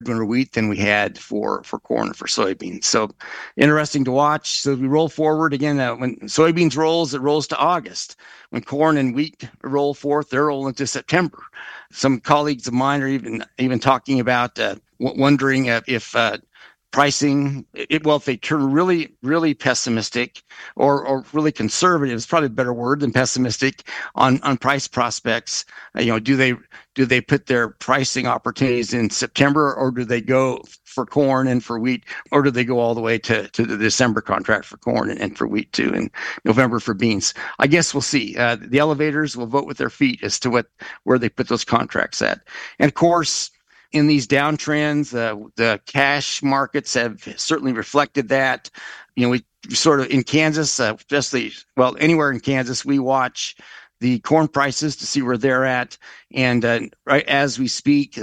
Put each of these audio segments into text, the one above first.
winter wheat than we had for corn and for soybeans. So interesting to watch. So we roll forward again. When soybeans rolls, it rolls to August. When corn and wheat roll forth, they're rolling to September. Some colleagues of mine are even talking about wondering if pricing, if they turn really, really pessimistic or really conservative, is probably a better word than pessimistic on price prospects. Do they put their pricing opportunities in September, or do they go for corn and for wheat, or do they go all the way to the December contract for corn and for wheat too, and November for beans? I guess we'll see. The elevators will vote with their feet as to where they put those contracts at. And of course, in these downtrends, the cash markets have certainly reflected that. We sort of in Kansas, especially, well, anywhere in Kansas, we watch the corn prices to see where they're at. And right as we speak,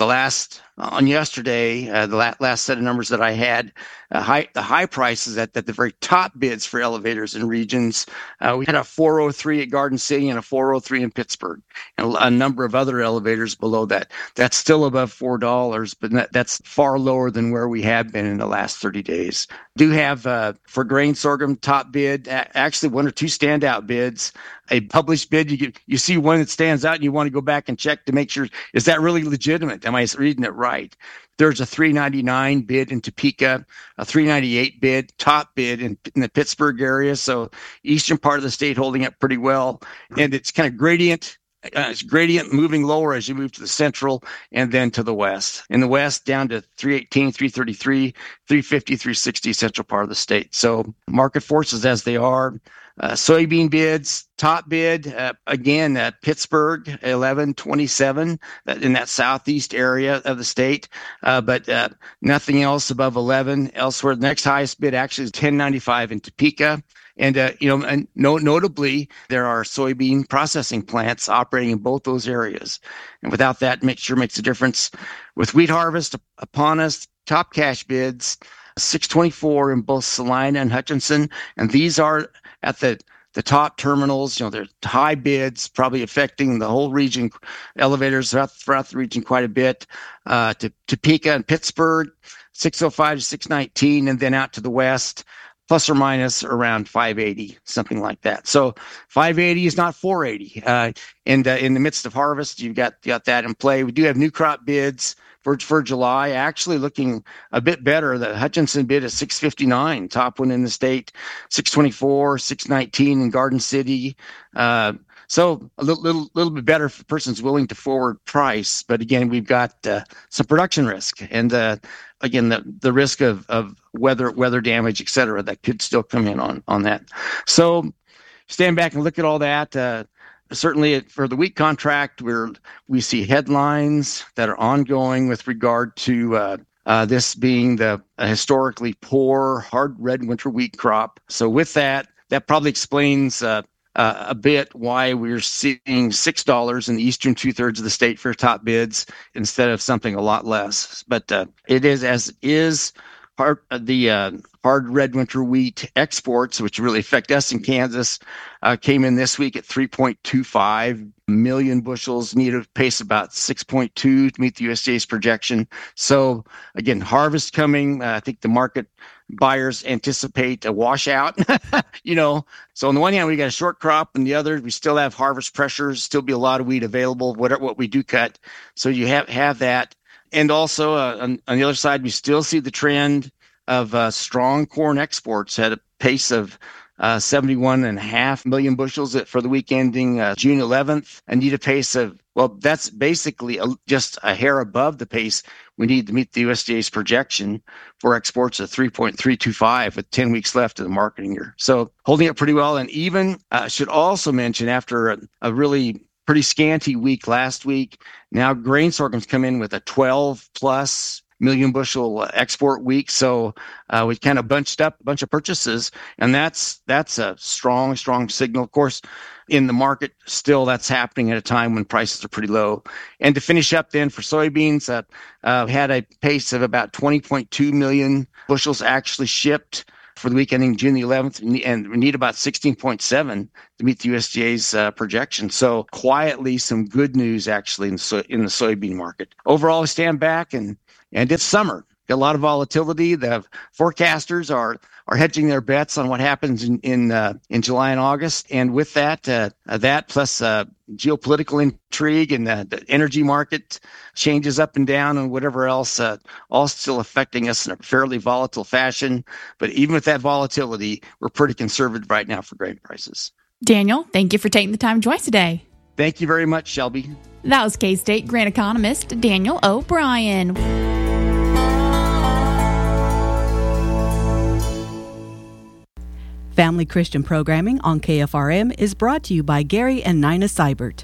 yesterday, the last set of numbers that I had, the high prices at the very top bids for elevators and regions. We had a 403 at Garden City and a 403 in Pittsburgh, and a number of other elevators below that. That's still above $4, but that's far lower than where we have been in the last 30 days. Do have for grain sorghum top bid, actually one or two standout bids. A published bid, you see one that stands out and you want to go back and check to make sure, is that really legitimate? Am I reading it right? There's a $3.99 bid in Topeka, a $3.98 bid, top bid in the Pittsburgh area. So eastern part of the state holding up pretty well. And it's kind of gradient. It's gradient moving lower as you move to the central and then to the west. In the west, down to 318, 333, 350, 360, central part of the state. So market forces as they are. Soybean bids, top bid, again, Pittsburgh, 1127 in that southeast area of the state, but nothing else above 11 elsewhere. The next highest bid actually is 1095 in Topeka. And notably, there are soybean processing plants operating in both those areas. And without that, makes a difference. With wheat harvest upon us, top cash bids, 624 in both Salina and Hutchinson. And these are at the top terminals. They're high bids, probably affecting the whole region, elevators throughout the region quite a bit. To Topeka and Pittsburgh, 605 to 619, and then out to the west, plus or minus around 580, something like that. So 580 is not 480. In the midst of harvest, you've got that in play. We do have new crop bids for July, actually looking a bit better. The Hutchinson bid is 659, top one in the state, 624, 619 in Garden City. So a little bit better if a person's willing to forward price. But again, we've got some production risk, and again, the risk of weather damage, et cetera, that could still come in on that. So stand back and look at all that. Certainly for the wheat contract, we see headlines that are ongoing with regard to this being the historically poor, hard red winter wheat crop. So with that probably explains a bit why we're seeing $6 in the eastern two-thirds of the state for top bids instead of something a lot less. But it is as is. The hard red winter wheat exports, which really affect us in Kansas, came in this week at 3.25 million bushels, need a pace about 6.2 to meet the USDA's projection. So again, harvest coming. I think the market buyers anticipate a washout. So on the one hand, we got a short crop, and the other, we still have harvest pressures, still be a lot of wheat available, what we do cut. So you have that. And also on the other side, we still see the trend of strong corn exports at a pace of 71.5 million bushels for the week ending June 11th. And need a pace of, that's basically just a hair above the pace we need to meet the USDA's projection for exports of 3.325 with 10 weeks left of the marketing year. So holding up pretty well. And even should also mention, after a really pretty scanty week last week, now grain sorghum's come in with a 12 plus million bushel export week. So we kind of bunched up a bunch of purchases, and that's a strong signal. Of course, in the market, still that's happening at a time when prices are pretty low. And to finish up then for soybeans, we had a pace of about 20.2 million bushels actually shipped for the week ending June the 11th, and we need about 16.7 to meet the USDA's projection. So quietly, some good news actually in the soybean market. Overall, we stand back and And it's summer. Got a lot of volatility. The forecasters are hedging their bets on what happens in July and August. And with that plus geopolitical intrigue and the energy market changes up and down and whatever else, all still affecting us in a fairly volatile fashion. But even with that volatility, we're pretty conservative right now for grain prices. Daniel, thank you for taking the time to join us today. Thank you very much, Shelby. That was K-State grain economist Daniel O'Brien. Family Christian programming on KFRM is brought to you by Gary and Nina Seibert.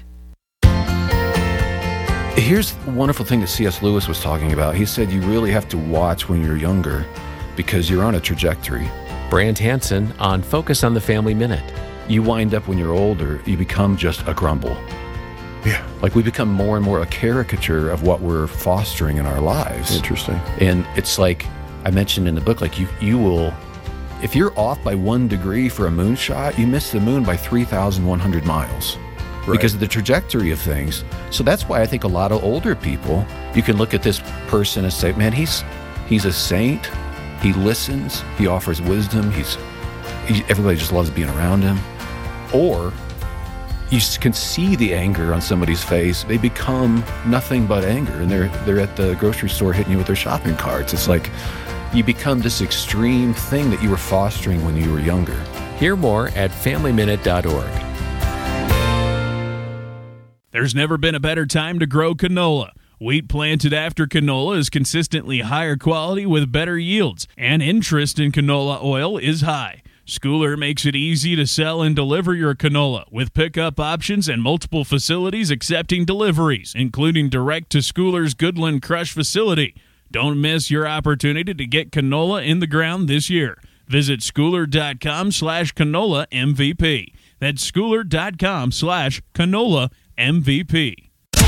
Here's the wonderful thing that C.S. Lewis was talking about. He said you really have to watch when you're younger because you're on a trajectory. Brant Hansen on Focus on the Family Minute. You wind up when you're older, you become just a grumble. Yeah. Like we become more and more a caricature of what we're fostering in our lives. Interesting. And it's like I mentioned in the book, like you will, if you're off by 1 degree for a moonshot, you miss the moon by 3,100 miles. Right. Because of the trajectory of things. So that's why I think a lot of older people, you can look at this person and say, man, he's a saint. He listens. He offers wisdom. Everybody just loves being around him. Or you can see the anger on somebody's face. They become nothing but anger, and they're at the grocery store hitting you with their shopping carts. It's like you become this extreme thing that you were fostering when you were younger. Hear more at FamilyMinute.org. There's never been a better time to grow canola. Wheat planted after canola is consistently higher quality with better yields, and interest in canola oil is high. Schooler makes it easy to sell and deliver your canola with pickup options and multiple facilities accepting deliveries, including direct to Schooler's Goodland Crush facility. Don't miss your opportunity to get canola in the ground this year. Visit schooler.com/canola MVP. That's schooler.com/canola MVP.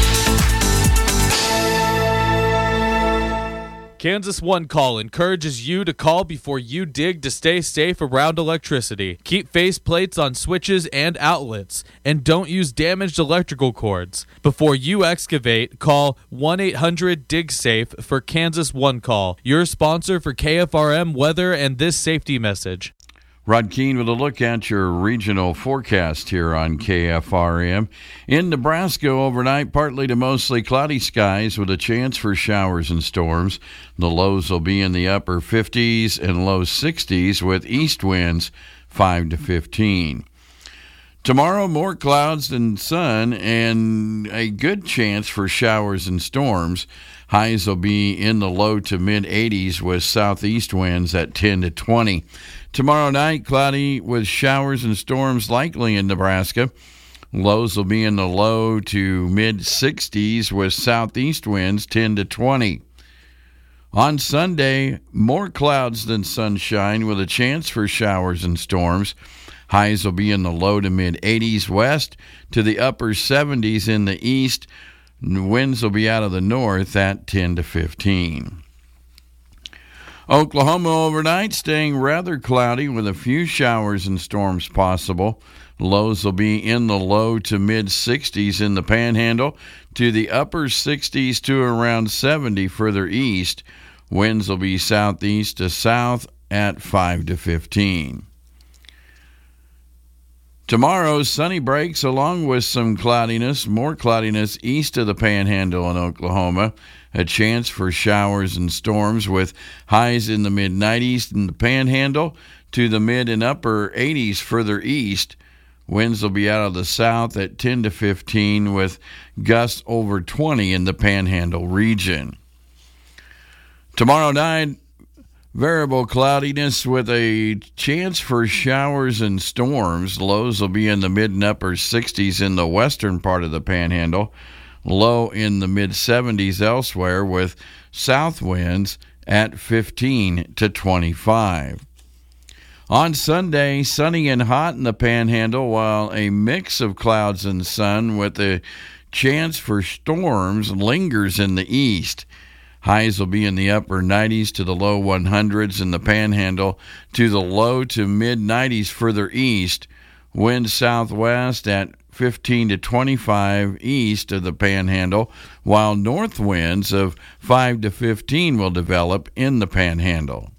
Kansas One Call encourages you to call before you dig to stay safe around electricity. Keep face plates on switches and outlets, and don't use damaged electrical cords. Before you excavate, call 1-800-DIG-SAFE for Kansas One Call, your sponsor for KFRM weather and this safety message. Rod Keene with a look at your regional forecast here on KFRM. In Nebraska overnight, partly to mostly cloudy skies with a chance for showers and storms. The lows will be in the upper 50s and low 60s with east winds 5 to 15. Tomorrow, more clouds than sun and a good chance for showers and storms. Highs will be in the low to mid-80s with southeast winds at 10 to 20. Tomorrow night, cloudy with showers and storms likely in Nebraska. Lows will be in the low to mid-60s with southeast winds 10 to 20. On Sunday, more clouds than sunshine with a chance for showers and storms. Highs will be in the low to mid-80s west to the upper 70s in the east. Winds will be out of the north at 10 to 15. Oklahoma overnight staying rather cloudy with a few showers and storms possible. Lows will be in the low to mid-60s in the Panhandle to the upper 60s to around 70 further east. Winds will be southeast to south at 5 to 15. Tomorrow, sunny breaks along with some cloudiness, more cloudiness east of the Panhandle in Oklahoma. A chance for showers and storms with highs in the mid-90s in the Panhandle to the mid and upper 80s further east. Winds will be out of the south at 10 to 15 with gusts over 20 in the Panhandle region. Tomorrow night, variable cloudiness with a chance for showers and storms. Lows will be in the mid and upper 60s in the western part of the Panhandle. Low in the mid-70s elsewhere with south winds at 15 to 25. On Sunday, sunny and hot in the Panhandle, while a mix of clouds and sun with a chance for storms lingers in the east. Highs will be in the upper 90s to the low 100s in the Panhandle to the low to mid-90s further east. Wind southwest at 15 to 25 east of the Panhandle, while north winds of 5 to 15 will develop in the Panhandle.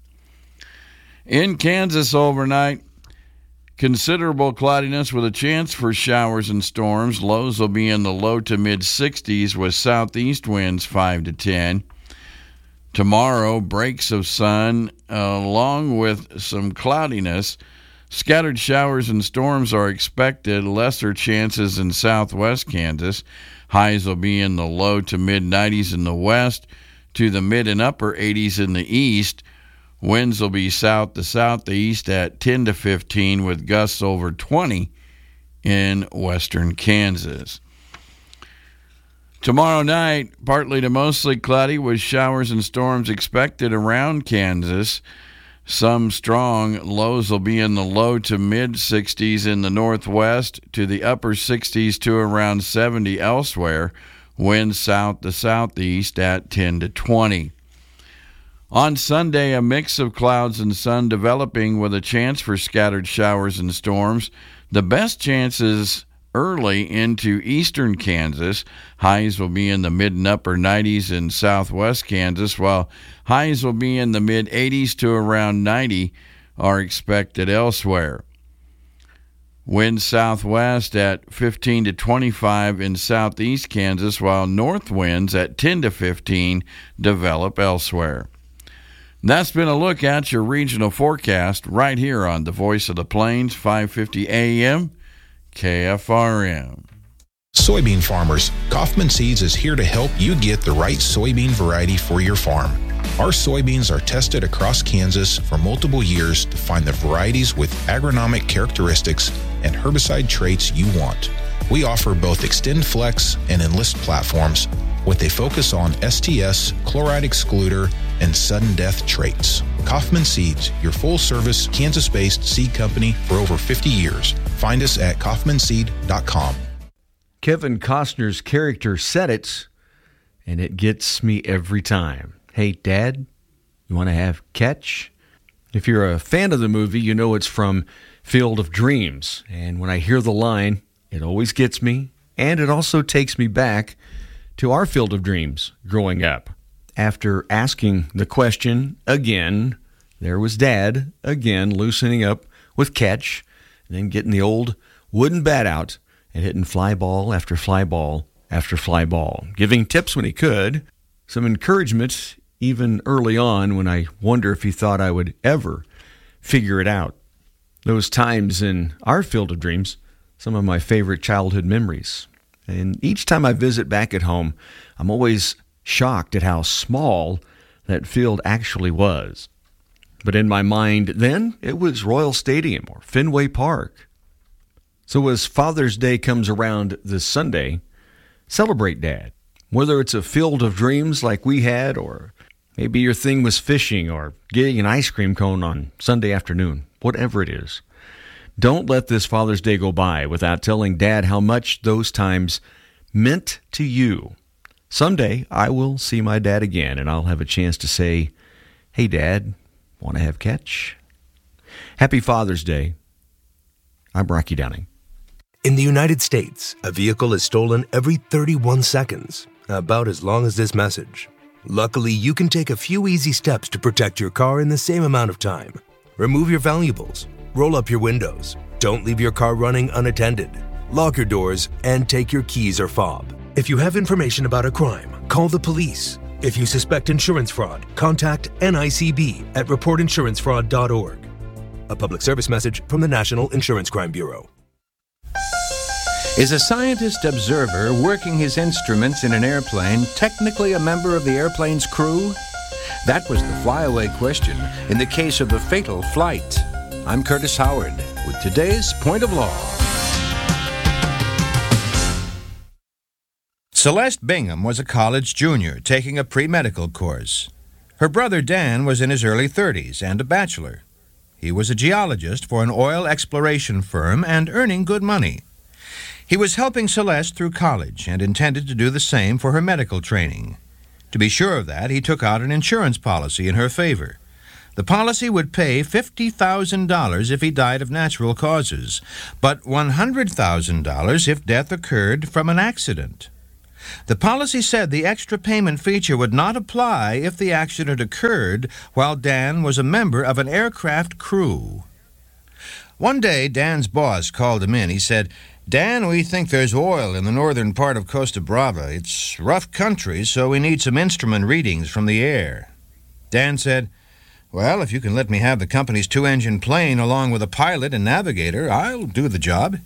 In Kansas overnight, considerable cloudiness with a chance for showers and storms. Lows will be in the low to mid-60s with southeast winds 5 to 10. Tomorrow, breaks of sun along with some cloudiness. Scattered showers and storms are expected, lesser chances in southwest Kansas. Highs will be in the low to mid-90s in the west to the mid and upper 80s in the east. Winds will be south to southeast at 10 to 15 with gusts over 20 in western Kansas. Tomorrow night, partly to mostly cloudy with showers and storms expected around Kansas. Some strong. Lows will be in the low to mid-60s in the northwest to the upper 60s to around 70 elsewhere. Winds south to southeast at 10 to 20. On Sunday, a mix of clouds and sun developing with a chance for scattered showers and storms. The best chances early into eastern Kansas. Highs will be in the mid and upper 90s in southwest Kansas, while highs will be in the mid 80s to around 90 are expected elsewhere. Winds southwest at 15 to 25 in southeast Kansas, while north winds at 10 to 15 develop elsewhere. That's been a look at your regional forecast right here on the Voice of the Plains, 550 AM, KFRM. Soybean farmers, Kaufman Seeds is here to help you get the right soybean variety for your farm. Our soybeans are tested across Kansas for multiple years to find the varieties with agronomic characteristics and herbicide traits you want. We offer both Extend Flex and Enlist platforms with a focus on STS, chloride excluder, and sudden death traits. Kaufman Seeds, your full-service Kansas-based seed company for over 50 years. Find us at kaufmanseed.com. Kevin Costner's character said it, and it gets me every time. Hey, Dad, you want to have catch? If you're a fan of the movie, you know it's from Field of Dreams. And when I hear the line, it always gets me, and it also takes me back to our Field of Dreams growing up. After asking the question again, there was Dad again loosening up with catch, and then getting the old wooden bat out and hitting fly ball after fly ball after fly ball, giving tips when he could, some encouragement even early on when I wonder if he thought I would ever figure it out. Those times in our Field of Dreams, some of my favorite childhood memories. And each time I visit back at home, I'm always shocked at how small that field actually was. But in my mind then, it was Royal Stadium or Fenway Park. So as Father's Day comes around this Sunday, celebrate Dad. Whether it's a Field of Dreams like we had, or maybe your thing was fishing or getting an ice cream cone on Sunday afternoon, whatever it is. Don't let this Father's Day go by without telling Dad how much those times meant to you. Someday, I will see my dad again, and I'll have a chance to say, hey, Dad, want to have catch? Happy Father's Day. I'm Rocky Downing. In the United States, a vehicle is stolen every 31 seconds, about as long as this message. Luckily, you can take a few easy steps to protect your car in the same amount of time. Remove your valuables, roll up your windows, don't leave your car running unattended, lock your doors, and take your keys or fob. If you have information about a crime, call the police. If you suspect insurance fraud, contact NICB at reportinsurancefraud.org. A public service message from the National Insurance Crime Bureau. Is a scientist observer working his instruments in an airplane technically a member of the airplane's crew? That was the flyaway question in the case of the fatal flight. I'm Curtis Howard with today's Point of Law. Celeste Bingham was a college junior taking a pre-medical course. Her brother Dan was in his early 30s and a bachelor. He was a geologist for an oil exploration firm and earning good money. He was helping Celeste through college and intended to do the same for her medical training. To be sure of that, he took out an insurance policy in her favor. The policy would pay $50,000 if he died of natural causes, but $100,000 if death occurred from an accident. The policy said the extra payment feature would not apply if the accident occurred while Dan was a member of an aircraft crew. One day, Dan's boss called him in. He said, "Dan, we think there's oil in the northern part of Costa Brava. It's rough country, so we need some instrument readings from the air." Dan said, "Well, if you can let me have the company's 2-engine plane along with a pilot and navigator, I'll do the job."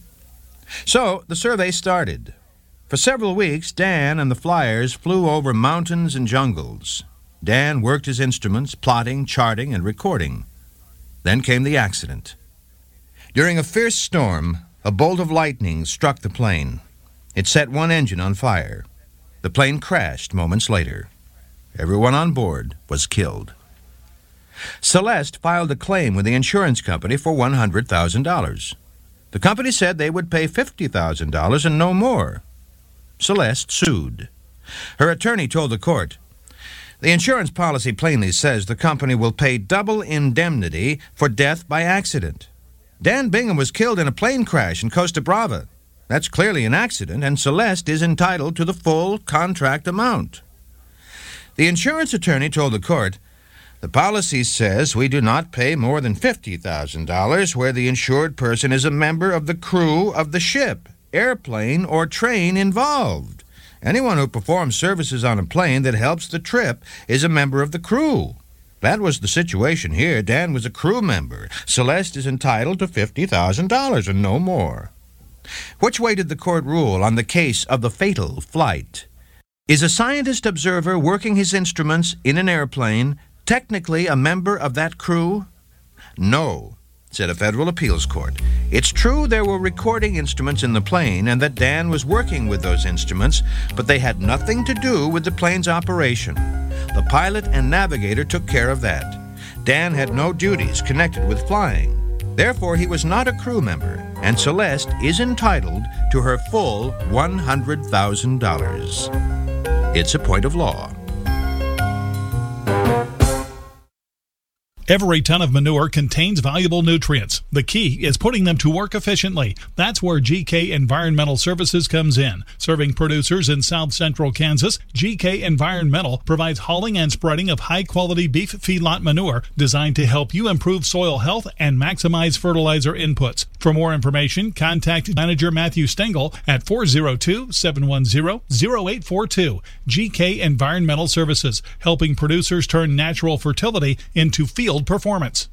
So the survey started. For several weeks, Dan and the flyers flew over mountains and jungles. Dan worked his instruments, plotting, charting, and recording. Then came the accident. During a fierce storm, a bolt of lightning struck the plane. It set one engine on fire. The plane crashed moments later. Everyone on board was killed. Celeste filed a claim with the insurance company for $100,000. The company said they would pay $50,000 and no more. Celeste sued. Her attorney told the court, "The insurance policy plainly says the company will pay double indemnity for death by accident. Dan Bingham was killed in a plane crash in Costa Brava. That's clearly an accident, and Celeste is entitled to the full contract amount." The insurance attorney told the court, "The policy says we do not pay more than $50,000 where the insured person is a member of the crew of the ship, airplane, or train involved. Anyone who performs services on a plane that helps the trip is a member of the crew. That was the situation here. Dan was a crew member. Celeste is entitled to $50,000 and no more." Which way did the court rule on the case of the fatal flight? Is a scientist observer working his instruments in an airplane technically a member of that crew? No, said a federal appeals court. It's true there were recording instruments in the plane and that Dan was working with those instruments, but they had nothing to do with the plane's operation. The pilot and navigator took care of that. Dan had no duties connected with flying. Therefore, he was not a crew member, and Celeste is entitled to her full $100,000. It's a point of law. Every ton of manure contains valuable nutrients. The key is putting them to work efficiently. That's where GK Environmental Services comes in. Serving producers in south central Kansas, GK Environmental provides hauling and spreading of high-quality beef feedlot manure designed to help you improve soil health and maximize fertilizer inputs. For more information, contact Manager Matthew Stengel at 402-710-0842. GK Environmental Services, helping producers turn natural fertility into field performance.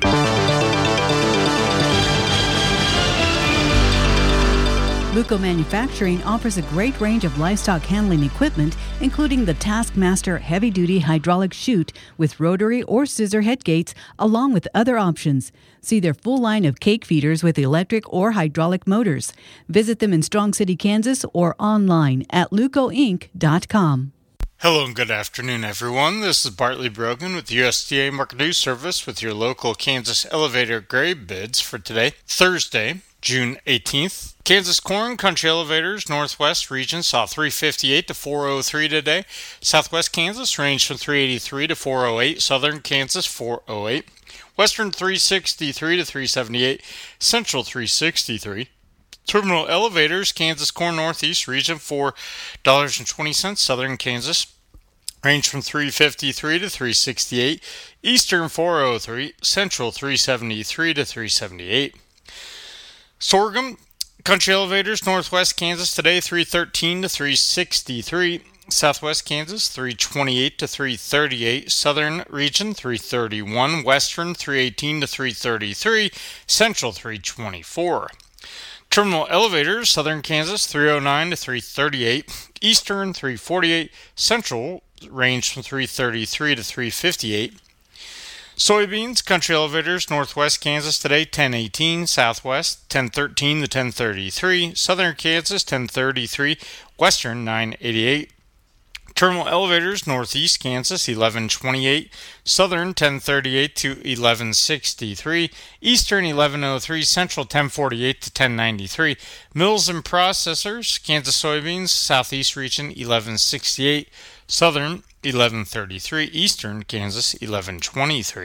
Luco Manufacturing offers a great range of livestock handling equipment, including the Taskmaster heavy-duty hydraulic chute with rotary or scissor head gates, along with other options. See their full line of cake feeders with electric or hydraulic motors. Visit them in Strong City, Kansas, or online at lucoinc.com. Hello and good afternoon, everyone. This is Bartley Brogan with the USDA Market News Service with your local Kansas elevator grade bids for today, Thursday, June 18th. Kansas corn, country elevators, northwest region saw 358 to 403 today. Southwest Kansas ranged from 383 to 408. Southern Kansas 408. Western 363 to 378. Central 363. Terminal elevators, Kansas corn northeast region $4.20. Southern Kansas range from 353 to 368. Eastern 403. Central 373 to 378. Sorghum, country elevators, northwest Kansas today 313 to 363. Southwest Kansas 328 to 338. Southern region 331. Western 318 to 333. Central 324. Terminal elevators, Southern Kansas 309 to 338, Eastern 348, Central range from 333 to 358. Soybeans, country elevators, Northwest Kansas today 1018, Southwest 1013 to 1033, Southern Kansas 1033, Western 988. Terminal elevators, Northeast Kansas 1128, Southern 1038 to 1163, Eastern 1103, Central 1048 to 1093. Mills and processors, Kansas soybeans, Southeast region 1168, Southern 1133, Eastern Kansas 1123.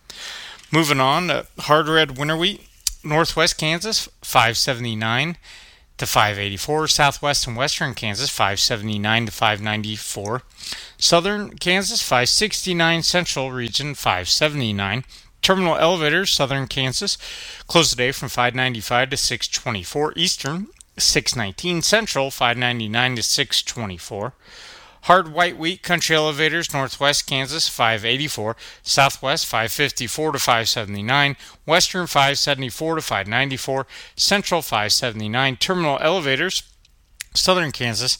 Moving on, hard red winter wheat, northwest Kansas, $5.79 to $5.84. Southwest and western Kansas, $5.79 to $5.94. Southern Kansas, $5.69. Central region, $5.79. Terminal elevators, southern Kansas, closed today from $5.95 to $6.24. Eastern, $6.19. Central, $5.99 to $6.24. Hard white wheat country elevators, northwest Kansas, $5.84. Southwest, $5.54 to $5.79. Western, $5.74 to $5.94. Central, $5.79. Terminal elevators, southern Kansas,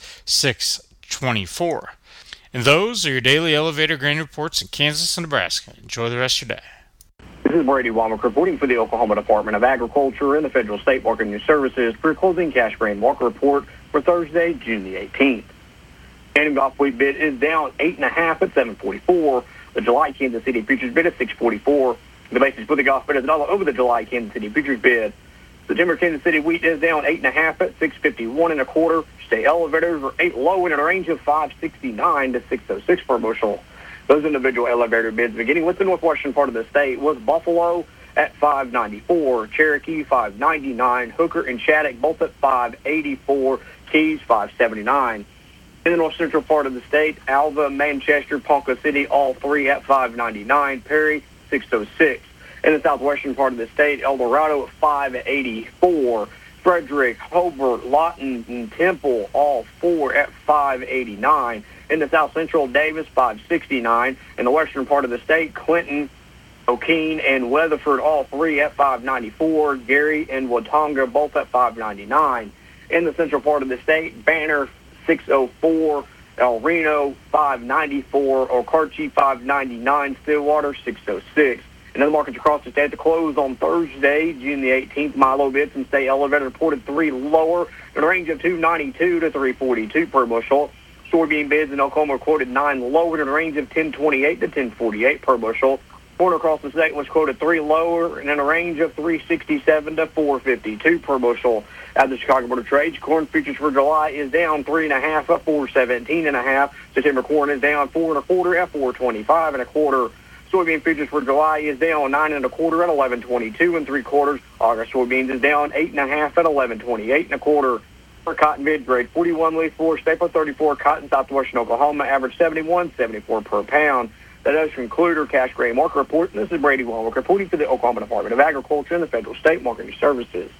$6.24. And those are your daily elevator grain reports in Kansas and Nebraska. Enjoy the rest of your day. This is Brady Womack reporting for the Oklahoma Department of Agriculture and the Federal State Market News Services for your closing cash grain market report for Thursday, June the 18th. Canyon Golf wheat bid is down 8.5 at $7.44. The July Kansas City futures bid is $6.44. The basis for the golf bid is $1 over the July Kansas City futures bid. The September Kansas City wheat is down 8.5 at $6.51 State elevators are 8 low in a range of $5.69 to $6.06 per bushel. Those individual elevator bids, beginning with the northwestern part of the state, was Buffalo at $5.94, Cherokee $5.99, Hooker and Shattuck both at $5.84, Keys $5.79. In the north central part of the state, Alva, Manchester, Ponca City, all three at $5.99, Perry $6.06. In the southwestern part of the state, El Dorado at $5.84, Frederick, Hobart, Lawton, and Temple, all four at $5.89. In the south central, Davis $5.69. In the western part of the state, Clinton, O'Keene, and Weatherford, all three at $5.94. Gary and Watonga both at $5.99. In the central part of the state, Banner $6.04, El Reno $5.94, Okarche $5.99, Stillwater $6.06. In other markets across the state to close on Thursday, June the 18th, Milo bids and state elevator reported 3 lower in a range of $2.92 to $3.42 per bushel. Soybean bids in Oklahoma quoted 9 lower in a range of $10.28 to $10.48 per bushel. Corn across the state was quoted 3 lower and in a range of $3.67 to $4.52 per bushel. At the Chicago Board of Trade, corn futures for July is down 3.5 at $4.17.5. September corn is down 4.25 at $4.25.25. Soybean futures for July is down 9.25 at $11.22 3/4. August soybeans is down 8.5 at $11.28 1/4. For cotton mid grade 41 leaf 4 staple 34 cotton southwestern Oklahoma average 71.74 per pound. That does conclude our cash grain market report. And this is Brady Womack reporting for the Oklahoma Department of Agriculture and the Federal State Market News Services.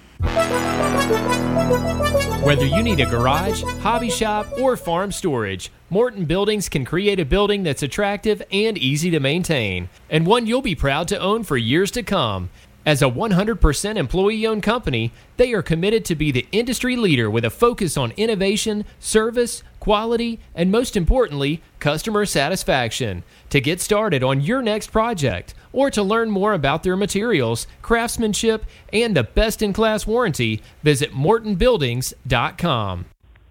Whether you need a garage, hobby shop, or farm storage, Morton Buildings can create a building that's attractive and easy to maintain, and one you'll be proud to own for years to come. As a 100% employee-owned company, they are committed to be the industry leader with a focus on innovation, service, quality, and most importantly, customer satisfaction. To get started on your next project, or to learn more about their materials, craftsmanship, and the best-in-class warranty, visit MortonBuildings.com.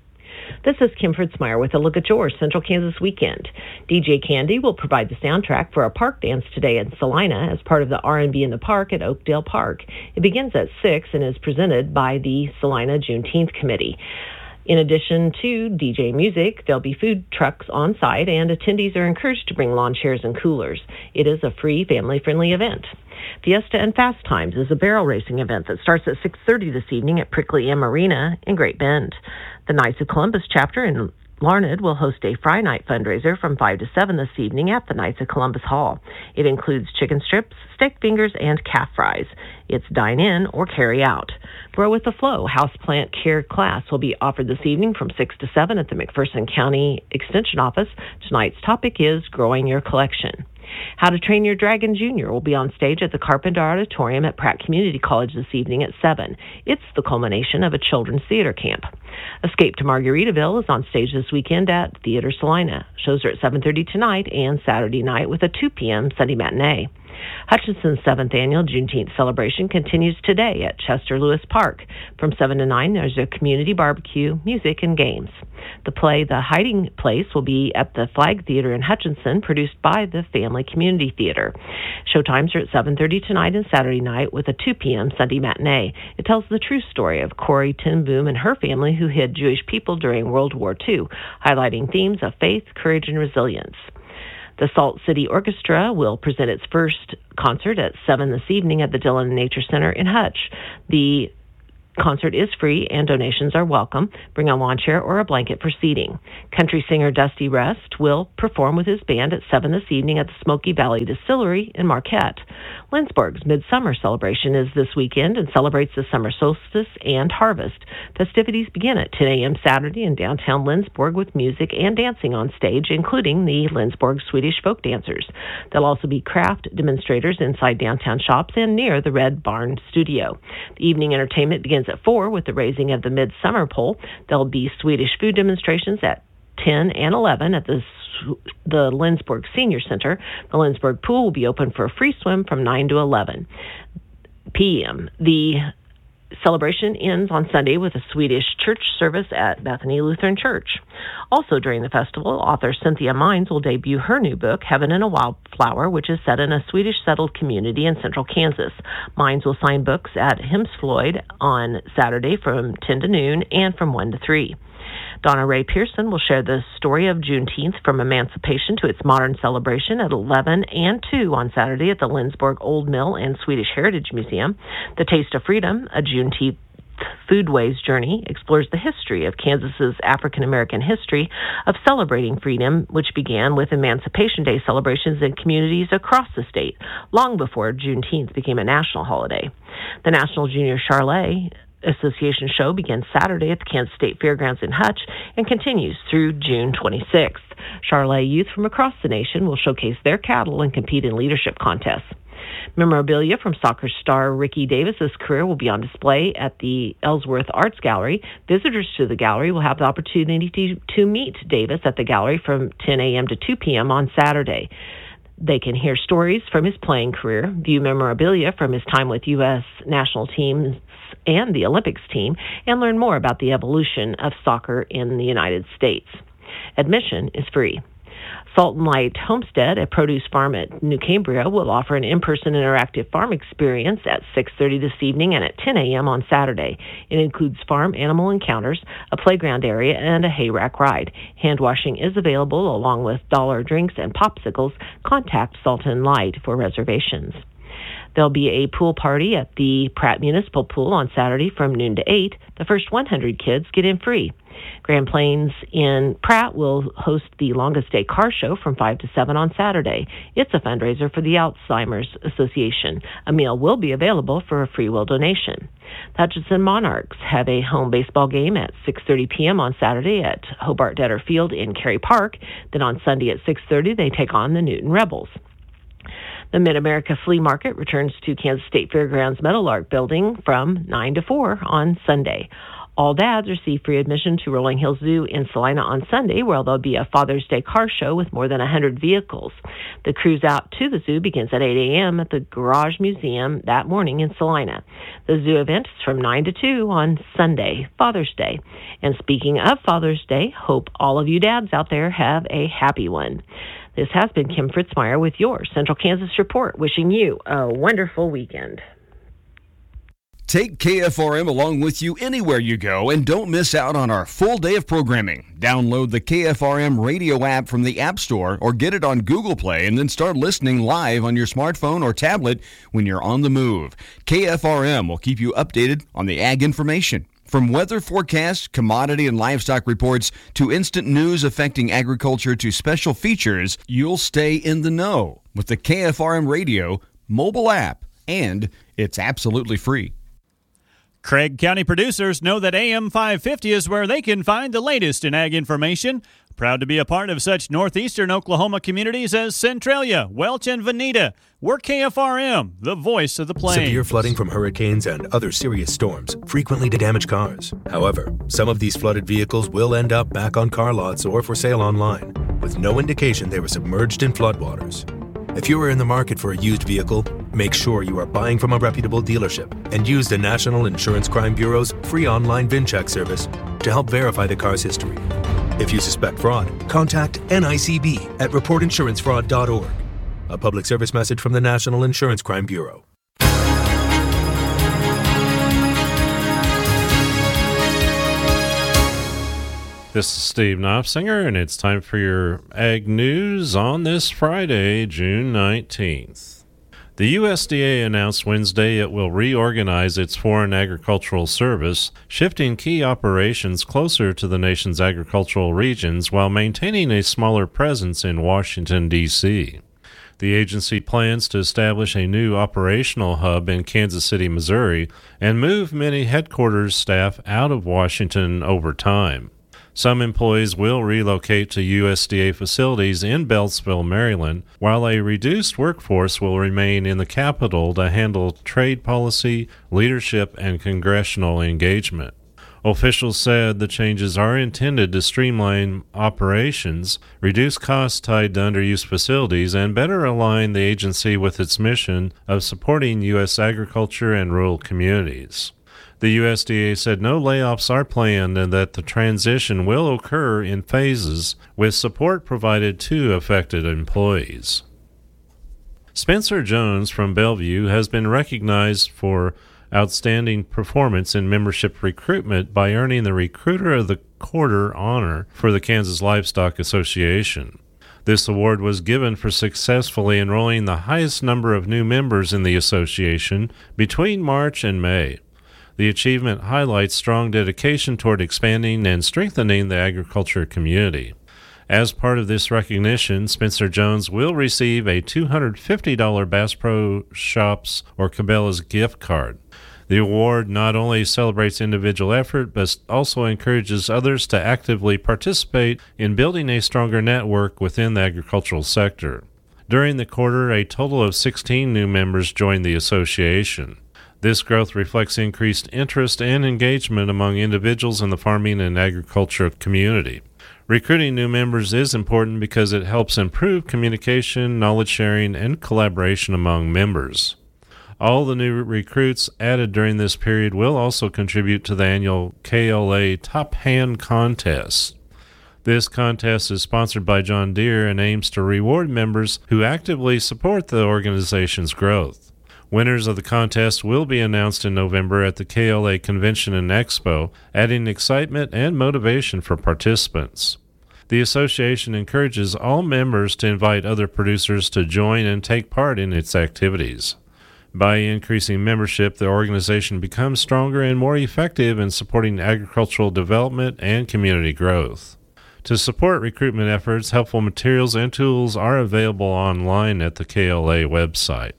This is Kim Fritzmeyer with a look at your Central Kansas weekend. DJ Candy will provide the soundtrack for a park dance today in Salina as part of the R&B in the Park at Oakdale Park. It begins at 6 and is presented by the Salina Juneteenth Committee. In addition to DJ music, there'll be food trucks on site, and attendees are encouraged to bring lawn chairs and coolers. It is a free, family-friendly event. Fiesta and Fast Times is a barrel racing event that starts at 6:30 this evening at Prickly M Arena in Great Bend. The Knights of Columbus chapter in Larned will host a Friday night fundraiser from 5 to 7 this evening at the Knights of Columbus Hall. It includes chicken strips, steak fingers, and calf fries. It's dine in or carry out. Grow with the Flow houseplant care class will be offered this evening from 6 to 7 at the McPherson County Extension Office. Tonight's topic is growing your collection. How to Train Your Dragon Jr. will be on stage at the Carpenter Auditorium at Pratt Community College this evening at 7. It's the culmination of a children's theater camp. Escape to Margaritaville is on stage this weekend at Theater Salina. Shows are at 7:30 tonight and Saturday night with a 2 p.m. Sunday matinee. Hutchinson's 7th annual Juneteenth celebration continues today at Chester Lewis Park. From 7 to 9, there's a community barbecue, music, and games. The play The Hiding Place will be at the Flag Theater in Hutchinson, produced by the Family Community Theater. Showtimes are at 7:30 tonight and Saturday night with a 2 p.m. Sunday matinee. It tells the true story of Corrie ten Boom and her family who hid Jewish people during World War II, highlighting themes of faith, courage, and resilience. The Salt City Orchestra will present its first concert at 7 this evening at the Dillon Nature Center in Hutch. The concert is free and donations are welcome. Bring a lawn chair or a blanket for seating. Country singer Dusty Rest will perform with his band at 7 this evening at the Smoky Valley Distillery in Marquette. Lindsborg's Midsummer Celebration is this weekend and celebrates the summer solstice and harvest. Festivities begin at 10 a.m. Saturday in downtown Lindsborg with music and dancing on stage, including the Lindsborg Swedish folk dancers. There'll also be craft demonstrators inside downtown shops and near the Red Barn Studio. The evening entertainment begins at 4 with the raising of the Midsummer pole. There'll be Swedish food demonstrations at 10 and 11 at the Lindsborg Senior Center. The Lindsborg pool will be open for a free swim from 9 to 11 p.m. The celebration ends on Sunday with a Swedish church service at Bethany Lutheran Church. Also during the festival, author Cynthia Mines will debut her new book, Heaven in a Wildflower, which is set in a Swedish settled community in central Kansas. Mines will sign books at Hemsfloyd on Saturday from 10 to noon and from 1 to 3. Donna Ray Pearson will share the story of Juneteenth from emancipation to its modern celebration at 11 and 2 on Saturday at the Lindsborg Old Mill and Swedish Heritage Museum. The Taste of Freedom, a Juneteenth Foodways journey, explores the history of Kansas's African-American history of celebrating freedom, which began with Emancipation Day celebrations in communities across the state, long before Juneteenth became a national holiday. The National Junior Charlet Association show begins Saturday at the Kansas State Fairgrounds in Hutch and continues through June 26th. Charlet youth from across the nation will showcase their cattle and compete in leadership contests. Memorabilia from soccer star Ricky Davis's career will be on display at the Ellsworth Arts Gallery. Visitors to the gallery will have the opportunity to meet Davis at the gallery from 10 a.m. to 2 p.m. on Saturday. They can hear stories from his playing career, view memorabilia from his time with U.S. national teams and the Olympics team, and learn more about the evolution of soccer in the United States. Admission is free. Salt and Light Homestead, a produce farm at New Cambria, will offer an in-person interactive farm experience at 6:30 this evening and at 10 a.m. on Saturday. It includes farm animal encounters, a playground area, and a hay rack ride. Hand washing is available along with dollar drinks and popsicles. Contact Salt and Light for reservations. There'll be a pool party at the Pratt Municipal Pool on Saturday from noon to 8. The first 100 kids get in free. Grand Plains in Pratt will host the Longest Day Car Show from 5 to 7 on Saturday. It's a fundraiser for the Alzheimer's Association. A meal will be available for a free will donation. The Hutchinson Monarchs have a home baseball game at 6:30 p.m. on Saturday at Hobart Detter Field in Cary Park. Then on Sunday at 6:30, they take on the Newton Rebels. The Mid-America Flea Market returns to Kansas State Fairgrounds Meadowlark Building from 9 to 4 on Sunday. All dads receive free admission to Rolling Hills Zoo in Salina on Sunday, where there'll be a Father's Day car show with more than 100 vehicles. The cruise out to the zoo begins at 8 a.m. at the Garage Museum that morning in Salina. The zoo event is from 9 to 2 on Sunday, Father's Day. And speaking of Father's Day, hope all of you dads out there have a happy one. This has been Kim Fritzmeyer with your Central Kansas Report, wishing you a wonderful weekend. Take KFRM along with you anywhere you go and don't miss out on our full day of programming. Download the KFRM radio app from the App Store or get it on Google Play and then start listening live on your smartphone or tablet when you're on the move. KFRM will keep you updated on the ag information. From weather forecasts, commodity and livestock reports, to instant news affecting agriculture to special features, you'll stay in the know with the KFRM radio mobile app, and it's absolutely free. Craig County producers know that AM 550 is where they can find the latest in ag information. Proud to be a part of such northeastern Oklahoma communities as Centralia, Welch, and Veneta. We're KFRM, the voice of the plains. Severe flooding from hurricanes and other serious storms frequently damage cars. However, some of these flooded vehicles will end up back on car lots or for sale online, with no indication they were submerged in floodwaters. If you are in the market for a used vehicle, make sure you are buying from a reputable dealership and use the National Insurance Crime Bureau's free online VIN check service to help verify the car's history. If you suspect fraud, contact NICB at reportinsurancefraud.org. A public service message from the National Insurance Crime Bureau. This is Steve Knopfsinger, and it's time for your Ag News on this Friday, June 19th. The USDA announced Wednesday it will reorganize its Foreign Agricultural Service, shifting key operations closer to the nation's agricultural regions while maintaining a smaller presence in Washington, D.C. The agency plans to establish a new operational hub in Kansas City, Missouri, and move many headquarters staff out of Washington over time. Some employees will relocate to USDA facilities in Beltsville, Maryland, while a reduced workforce will remain in the capital to handle trade policy, leadership, and congressional engagement. Officials said the changes are intended to streamline operations, reduce costs tied to underused facilities, and better align the agency with its mission of supporting U.S. agriculture and rural communities. The USDA said no layoffs are planned and that the transition will occur in phases with support provided to affected employees. Spencer Jones from Bellevue has been recognized for outstanding performance in membership recruitment by earning the Recruiter of the Quarter honor for the Kansas Livestock Association. This award was given for successfully enrolling the highest number of new members in the association between March and May. The achievement highlights strong dedication toward expanding and strengthening the agriculture community. As part of this recognition, Spencer Jones will receive a $250 Bass Pro Shops or Cabela's gift card. The award not only celebrates individual effort, but also encourages others to actively participate in building a stronger network within the agricultural sector. During the quarter, a total of 16 new members joined the association. This growth reflects increased interest and engagement among individuals in the farming and agriculture community. Recruiting new members is important because it helps improve communication, knowledge sharing, and collaboration among members. All the new recruits added during this period will also contribute to the annual KLA Top Hand Contest. This contest is sponsored by John Deere and aims to reward members who actively support the organization's growth. Winners of the contest will be announced in November at the KLA Convention and Expo, adding excitement and motivation for participants. The association encourages all members to invite other producers to join and take part in its activities. By increasing membership, the organization becomes stronger and more effective in supporting agricultural development and community growth. To support recruitment efforts, helpful materials and tools are available online at the KLA website.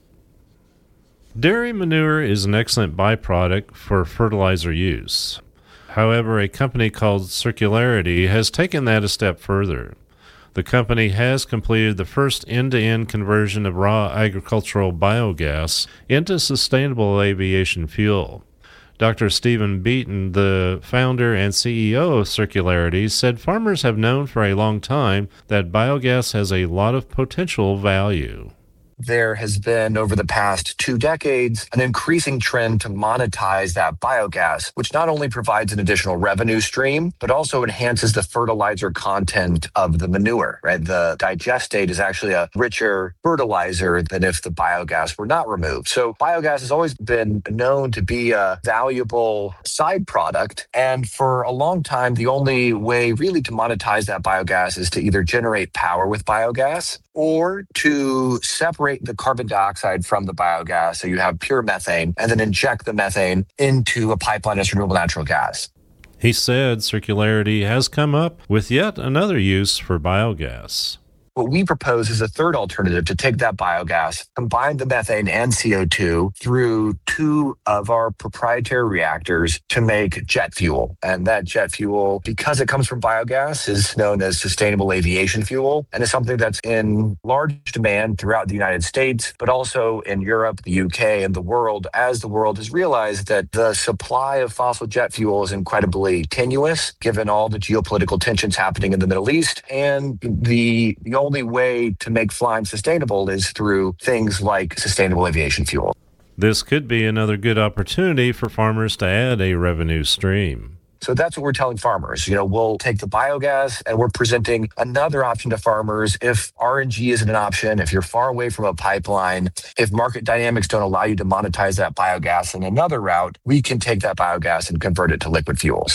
Dairy manure is an excellent byproduct for fertilizer use. However, a company called Circularity has taken that a step further. The company has completed the first end-to-end conversion of raw agricultural biogas into sustainable aviation fuel. Dr. Stephen Beaton, the founder and CEO of Circularity, said farmers have known for a long time that biogas has a lot of potential value. There has been, over the past 2 decades, an increasing trend to monetize that biogas, which not only provides an additional revenue stream, but also enhances the fertilizer content of the manure, right? The digestate is actually a richer fertilizer than if the biogas were not removed. So biogas has always been known to be a valuable side product. And for a long time, the only way really to monetize that biogas is to either generate power with biogas or to separate the carbon dioxide from the biogas so you have pure methane and then inject the methane into a pipeline as renewable natural gas. He said Circularity has come up with yet another use for biogas. What we propose is a third alternative to take that biogas, combine the methane and CO2 through 2 of our proprietary reactors to make jet fuel. And that jet fuel, because it comes from biogas, is known as sustainable aviation fuel and is something that's in large demand throughout the United States, but also in Europe, the UK, and the world, as the world has realized that the supply of fossil jet fuel is incredibly tenuous, given all the geopolitical tensions happening in the Middle East. And the only way to make flying sustainable is through things like sustainable aviation fuel. This could be another good opportunity for farmers to add a revenue stream. So that's what we're telling farmers. We'll take the biogas and we're presenting another option to farmers if RNG isn't an option, if you're far away from a pipeline, if market dynamics don't allow you to monetize that biogas in another route, we can take that biogas and convert it to liquid fuels.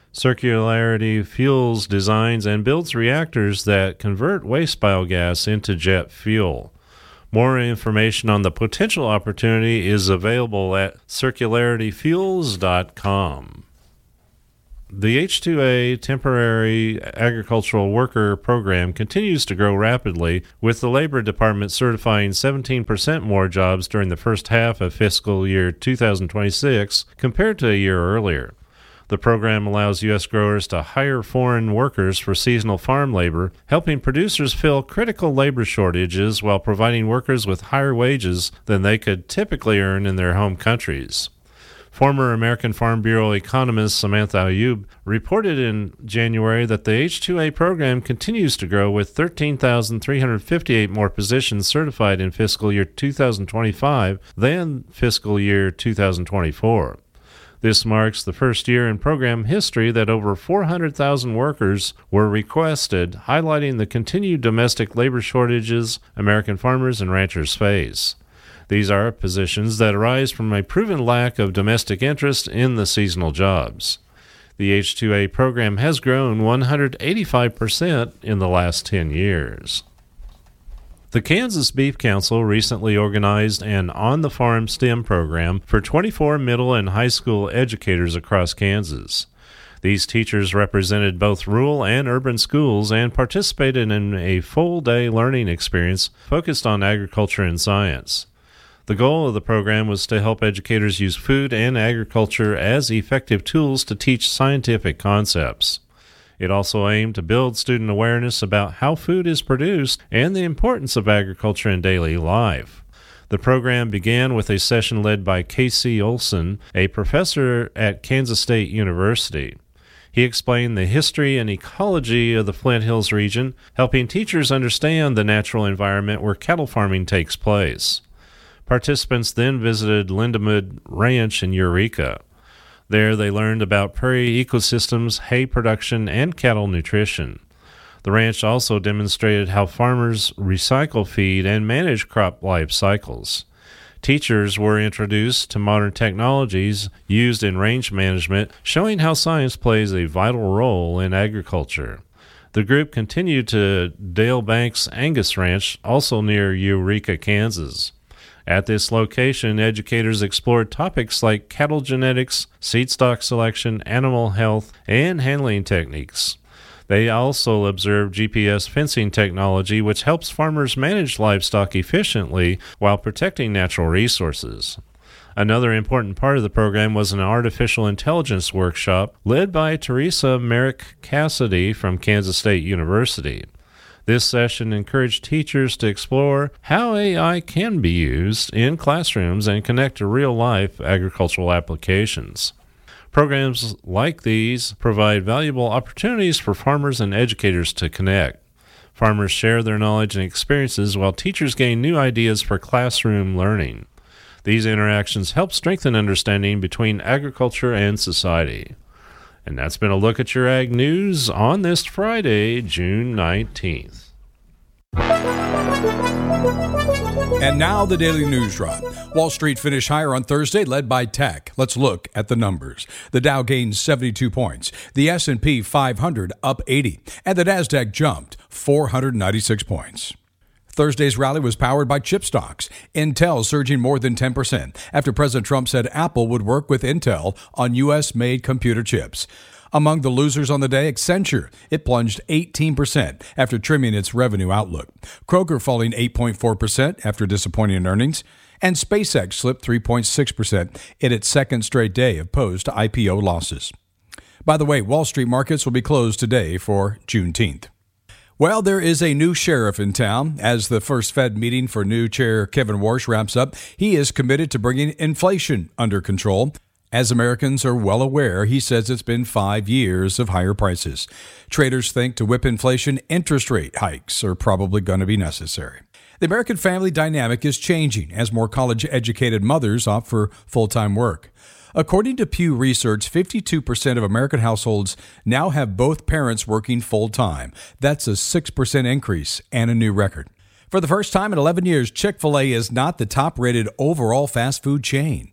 Circularity Fuels designs and builds reactors that convert waste biogas into jet fuel. More information on the potential opportunity is available at circularityfuels.com. The H-2A Temporary Agricultural Worker Program continues to grow rapidly, with the Labor Department certifying 17% more jobs during the first half of fiscal year 2026 compared to a year earlier. The program allows U.S. growers to hire foreign workers for seasonal farm labor, helping producers fill critical labor shortages while providing workers with higher wages than they could typically earn in their home countries. Former American Farm Bureau economist Samantha Ayub reported in January that the H-2A program continues to grow, with 13,358 more positions certified in fiscal year 2025 than fiscal year 2024. This marks the first year in program history that over 400,000 workers were requested, highlighting the continued domestic labor shortages American farmers and ranchers face. These are positions that arise from a proven lack of domestic interest in the seasonal jobs. The H-2A program has grown 185% in the last 10 years. The Kansas Beef Council recently organized an on-the-farm STEM program for 24 middle and high school educators across Kansas. These teachers represented both rural and urban schools and participated in a full-day learning experience focused on agriculture and science. The goal of the program was to help educators use food and agriculture as effective tools to teach scientific concepts. It also aimed to build student awareness about how food is produced and the importance of agriculture in daily life. The program began with a session led by K.C. Olson, a professor at Kansas State University. He explained the history and ecology of the Flint Hills region, helping teachers understand the natural environment where cattle farming takes place. Participants then visited Lindamood Ranch in Eureka. There they learned about prairie ecosystems, hay production, and cattle nutrition. The ranch also demonstrated how farmers recycle feed and manage crop life cycles. Teachers were introduced to modern technologies used in range management, showing how science plays a vital role in agriculture. The group continued to Dale Banks Angus Ranch, also near Eureka, Kansas. At this location, educators explored topics like cattle genetics, seed stock selection, animal health, and handling techniques. They also observed GPS fencing technology, which helps farmers manage livestock efficiently while protecting natural resources. Another important part of the program was an artificial intelligence workshop led by Teresa Merrick Cassidy from Kansas State University. This session encouraged teachers to explore how AI can be used in classrooms and connect to real-life agricultural applications. Programs like these provide valuable opportunities for farmers and educators to connect. Farmers share their knowledge and experiences while teachers gain new ideas for classroom learning. These interactions help strengthen understanding between agriculture and society. And that's been a look at your Ag News on this Friday, June 19th. And now the Daily News Drop. Wall Street finished higher on Thursday, led by tech. Let's look at the numbers. The Dow gained 72 points, the S&P 500 up 80, and the Nasdaq jumped 496 points. Thursday's rally was powered by chip stocks, Intel surging more than 10% after President Trump said Apple would work with Intel on U.S.-made computer chips. Among the losers on the day, Accenture. It plunged 18% after trimming its revenue outlook. Kroger falling 8.4% after disappointing earnings. And SpaceX slipped 3.6% in its second straight day of post-IPO losses. By the way, Wall Street markets will be closed today for Juneteenth. Well, there is a new sheriff in town. As the first Fed meeting for new chair Kevin Warsh wraps up, he is committed to bringing inflation under control. As Americans are well aware, he says it's been 5 years of higher prices. Traders think to whip inflation, interest rate hikes are probably going to be necessary. The American family dynamic is changing as more college-educated mothers opt for full-time work. According to Pew Research, 52% of American households now have both parents working full-time. That's a 6% increase and a new record. For the first time in 11 years, Chick-fil-A is not the top-rated overall fast food chain.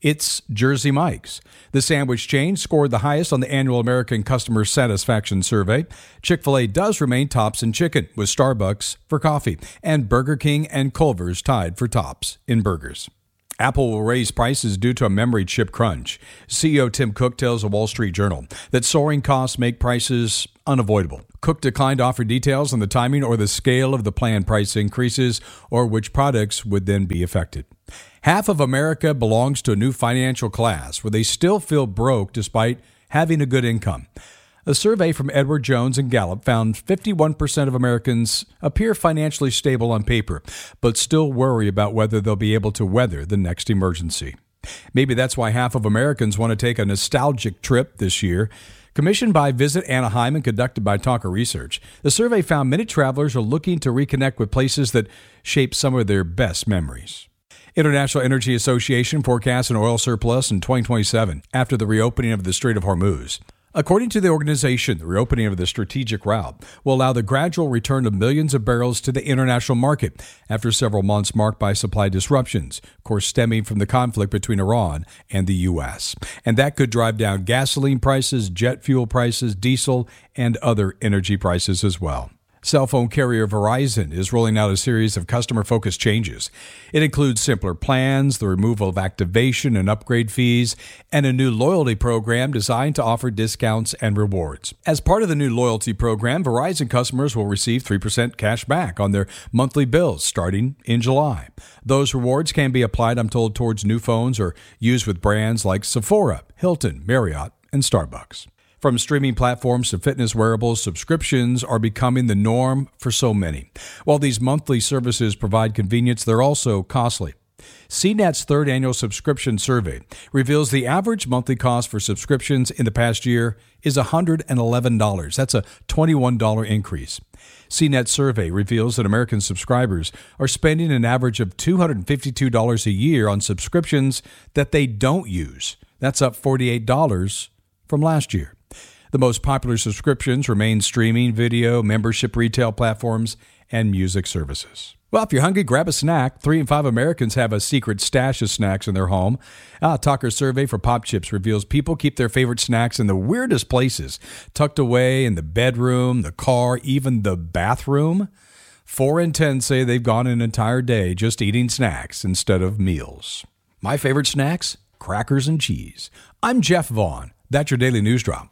It's Jersey Mike's. The sandwich chain scored the highest on the annual American Customer Satisfaction Survey. Chick-fil-A does remain tops in chicken, with Starbucks for coffee, and Burger King and Culver's tied for tops in burgers. Apple will raise prices due to a memory chip crunch. CEO Tim Cook tells the Wall Street Journal that soaring costs make prices unavoidable. Cook declined to offer details on the timing or the scale of the planned price increases or which products would then be affected. Half of America belongs to a new financial class where they still feel broke despite having a good income. A survey from Edward Jones and Gallup found 51% of Americans appear financially stable on paper, but still worry about whether they'll be able to weather the next emergency. Maybe that's why half of Americans want to take a nostalgic trip this year. Commissioned by Visit Anaheim and conducted by Talker Research, the survey found many travelers are looking to reconnect with places that shape some of their best memories. International Energy Association forecasts an oil surplus in 2027 after the reopening of the Strait of Hormuz. According to the organization, the reopening of the strategic route will allow the gradual return of millions of barrels to the international market after several months marked by supply disruptions, of course stemming from the conflict between Iran and the U.S. And that could drive down gasoline prices, jet fuel prices, diesel, and other energy prices as well. Cell phone carrier Verizon is rolling out a series of customer-focused changes. It includes simpler plans, the removal of activation and upgrade fees, and a new loyalty program designed to offer discounts and rewards. As part of the new loyalty program, Verizon customers will receive 3% cash back on their monthly bills starting in July. Those rewards can be applied, I'm told, towards new phones or used with brands like Sephora, Hilton, Marriott, and Starbucks. From streaming platforms to fitness wearables, subscriptions are becoming the norm for so many. While these monthly services provide convenience, they're also costly. CNET's third annual subscription survey reveals the average monthly cost for subscriptions in the past year is $111. That's a $21 increase. CNET's survey reveals that American subscribers are spending an average of $252 a year on subscriptions that they don't use. That's up $48 from last year. The most popular subscriptions remain streaming, video, membership retail platforms, and music services. Well, if you're hungry, grab a snack. 3 in 5 Americans have a secret stash of snacks in their home. A Talker's survey for Pop Chips reveals people keep their favorite snacks in the weirdest places, tucked away in the bedroom, the car, even the bathroom. 4 in 10 say they've gone an entire day just eating snacks instead of meals. My favorite snacks? Crackers and cheese. I'm Jeff Vaughn. That's your Daily News Drop.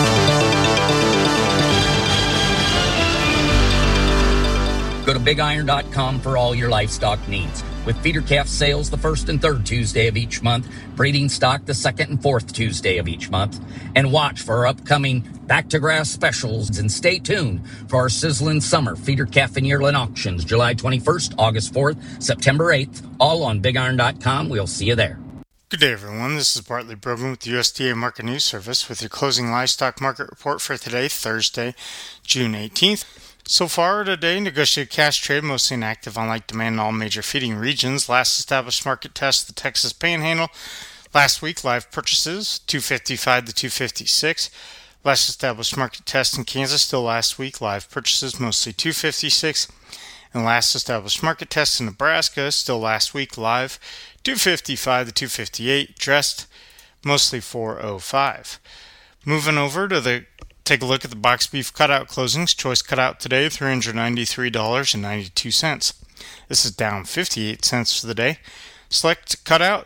Go to BigIron.com for all your livestock needs. With feeder calf sales the 1st and 3rd Tuesday of each month, breeding stock the 2nd and 4th Tuesday of each month, and watch for our upcoming back-to-grass specials, and stay tuned for our sizzling summer feeder calf and yearling auctions, July 21st, August 4th, September 8th, all on BigIron.com. We'll see you there. Good day, everyone. This is Bartley Brogan with the USDA Market News Service with your closing livestock market report for today, Thursday, June 18th. So far today, negotiated cash trade mostly inactive on light demand in all major feeding regions. Last established market test, the Texas Panhandle. Last week, live purchases, 255 to 256. Last established market test in Kansas, still last week, live purchases, mostly 256. And last established market test in Nebraska, still last week, live 255 to 258, dressed mostly 405. Moving over to take a look at the box beef cutout closings. Choice cutout today, $393.92. This is down 58 cents for the day. Select cutout,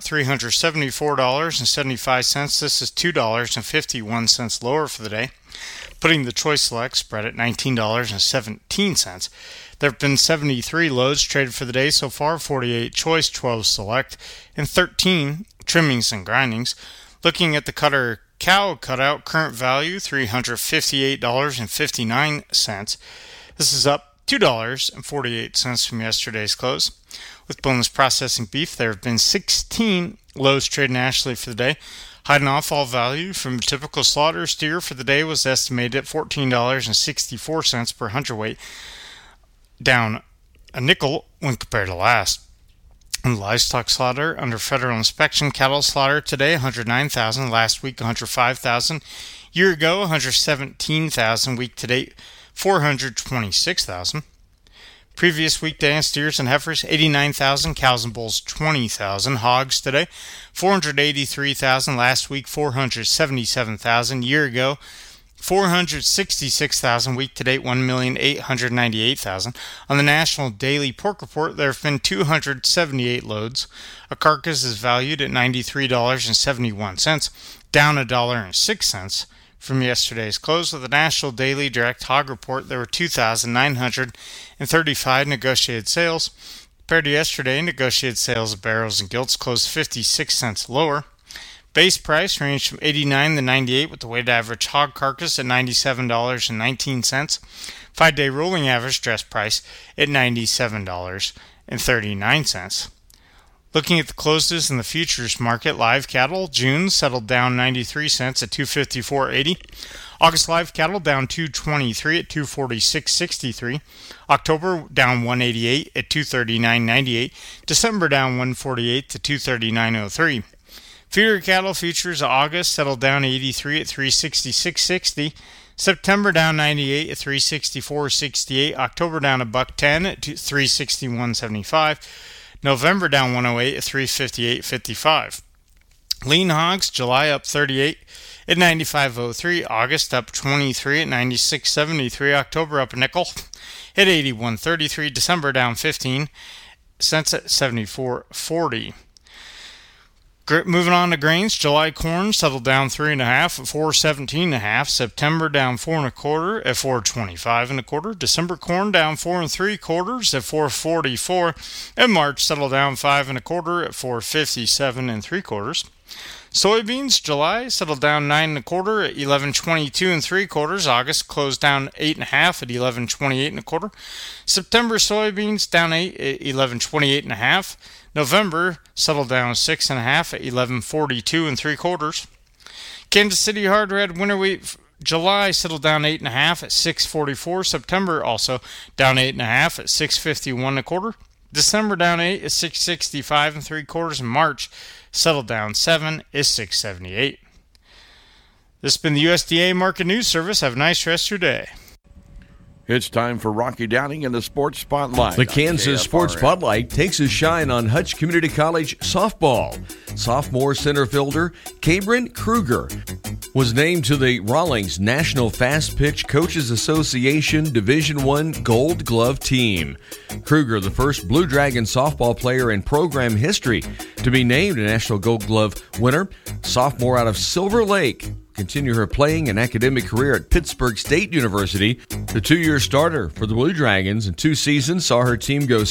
$374.75. This is $2.51 lower for the day, putting the choice select spread at $19.17. There have been 73 loads traded for the day so far, 48 choice, 12 select, and 13 trimmings and grindings. Looking at the cutter cow cutout, current value $358.59. This is up $2.48 from yesterday's close. With boneless processing beef, there have been 16 loads traded nationally for the day. Hiding off all value from typical slaughter steer for the day was estimated at $14.64 per hundredweight, down a nickel when compared to last. And livestock slaughter under federal inspection, cattle slaughter today 109,000, last week 105,000, year ago 117,000, week to date 426,000. Previous weekday on steers and heifers, 89,000. Cows and bulls, 20,000. Hogs today, 483,000. Last week, 477,000. Year ago, 466,000. Week to date, 1,898,000. On the National Daily Pork Report, there have been 278 loads. A carcass is valued at $93.71, down $1.06 from yesterday's close. With the National Daily Direct Hog Report, there were 2,935 negotiated sales. Compared to yesterday, negotiated sales of barrows and gilts closed 56 cents lower. Base price ranged from 89 to 98, with the weighted average hog carcass at $97.19. 5-day rolling average dress price at $97.39. Looking at the closes in the futures market, live cattle, June settled down 93 cents at $254.80. August live cattle down $2.23 at $246.63. October down $1.88 at $239.98. December down $1.48 to $239.03. Feeder cattle futures August settled down 83 at $366.60. September down 98 at $364.68. October down $1.10 at $361.75. November down 108 at $358.55. Lean hogs, July up 38 at $95.03. August up 23 at $96.73. October up a nickel at $81.33. December down 15 cents at $74.40. Moving on to grains, July corn settled down 3.5 at $417.5. September down 4 1/4 at $425 1/4. December corn down 4 3/4 at $444. And March settled down 5 1/4 at $457 3/4. Soybeans, July settled down 9 1/4 at $1122 3/4. August closed down 8.5 at $1128 1/4. September soybeans down 8 at $1128 1/2. November settled down 6.5 at $1142 3/4. Kansas City hard red winter wheat, July settled down 8.5 at $644. September also down 8.5 at $651 1/4. December down 8 at $665 3/4. And March settled down 7 at $678. This has been the USDA Market News Service. Have a nice rest of your day. It's time for Rocky Downing and the Sports Spotlight. The Kansas Sports Spotlight takes a shine on Hutch Community College softball. Sophomore center fielder Cabrin Kruger was named to the Rawlings National Fast Pitch Coaches Association Division I Gold Glove team. Kruger, the first Blue Dragon softball player in program history to be named a National Gold Glove winner. Sophomore out of Silver Lake. Continue her playing and academic career at Pittsburgh State University. The 2-year starter for the Blue Dragons in 2 seasons saw her team go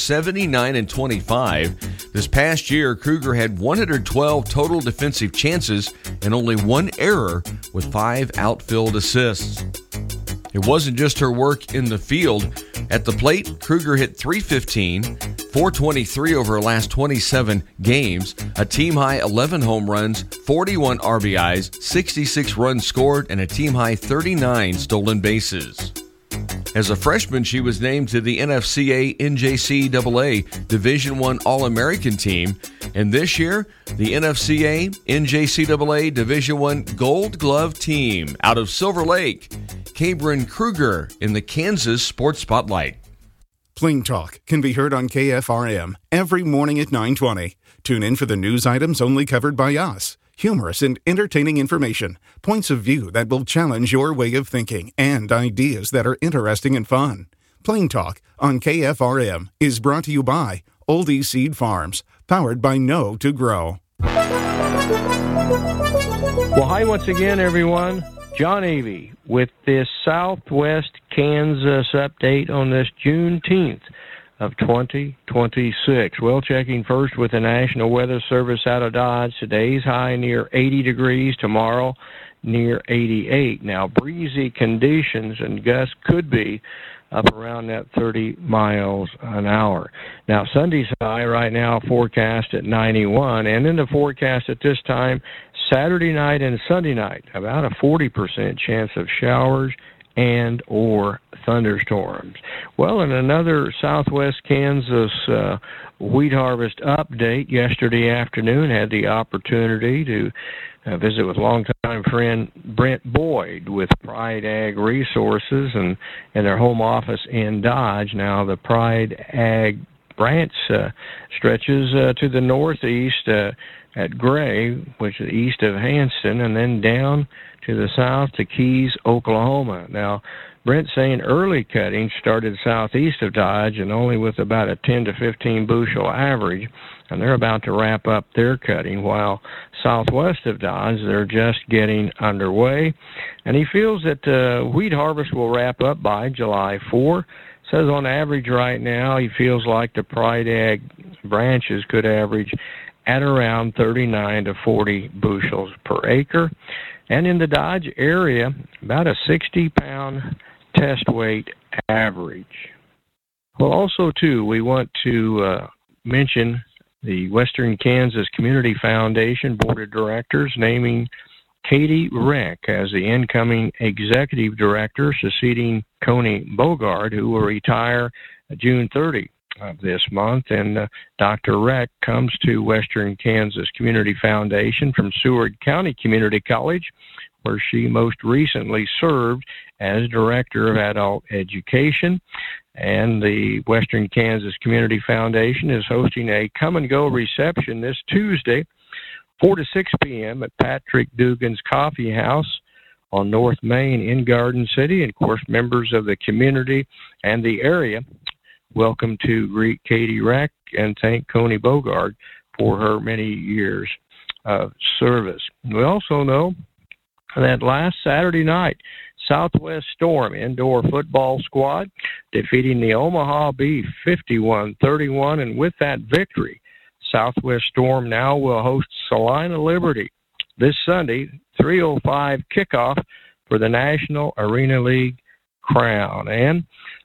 79-25. This past year, Kruger had 112 total defensive chances and only 1 error with 5 outfield assists. It wasn't just her work in the field. At the plate, Kruger hit .315, .423 over her last 27 games, a team-high 11 home runs, 41 RBIs, 66 runs scored, and a team-high 39 stolen bases. As a freshman, she was named to the NFCA NJCAA Division I All-American team, and this year, the NFCA NJCAA Division I Gold Glove team out of Silver Lake. Cabrin Kruger in the Kansas Sports Spotlight. Plain Talk can be heard on KFRM every morning at 9:20. Tune in for the news items only covered by us. Humorous and entertaining information, points of view that will challenge your way of thinking, and ideas that are interesting and fun. Plain Talk on KFRM is brought to you by Oldie Seed Farms, powered by Know to Grow. Well, hi once again, everyone. John Avey with this Southwest Kansas update on this Juneteenth of 2026. Well, checking first with the National Weather Service out of Dodge. Today's high near 80 degrees, tomorrow near 88. Now, breezy conditions and gusts could be up around that 30 miles an hour. Now, Sunday's high right now forecast at 91, and in the forecast at this time, Saturday night and Sunday night, about a 40% chance of showers and or thunderstorms. Well, in another Southwest Kansas wheat harvest update, yesterday afternoon had the opportunity to visit with longtime friend Brent Boyd with Pride Ag Resources and their home office in Dodge. Now, the Pride Ag branch stretches to the northeast at Gray, which is east of Hanston, and then down to the south to Keys, Oklahoma. Now, Brent's saying early cutting started southeast of Dodge and only with about a 10 to 15 bushel average, and they're about to wrap up their cutting, while southwest of Dodge, they're just getting underway. And he feels that wheat harvest will wrap up by July 4. Says on average right now, he feels like the Pride Ag branches could average at around 39 to 40 bushels per acre. And in the Dodge area, about a 60-pound test weight average. Well, also, too, we want to mention the Western Kansas Community Foundation Board of Directors naming Katie Reck as the incoming executive director, succeeding Coney Bogard, who will retire June 30 of this month. And Dr. Reck comes to Western Kansas Community Foundation from Seward County Community College, where she most recently served as Director of Adult Education. And the Western Kansas Community Foundation is hosting a come-and-go reception this Tuesday, 4 to 6 p.m. at Patrick Dugan's Coffee House on North Main in Garden City. And, of course, members of the community and the area welcome to greet Katie Reck and thank Coney Bogard for her many years of service. We also know that last Saturday night, Southwest Storm indoor football squad defeating the Omaha Bee 51-31, and with that victory, Southwest Storm now will host Salina Liberty this Sunday, 3:05 kickoff for the National Arena League crown. And